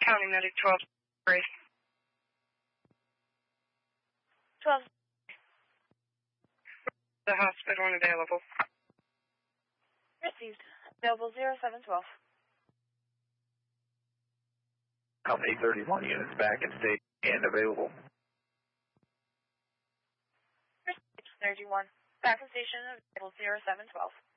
County Medic 12. 12. The hospital unavailable. Received. Available 0712. Company 31 units back in state and available. Received. 31. Back in station available 0712.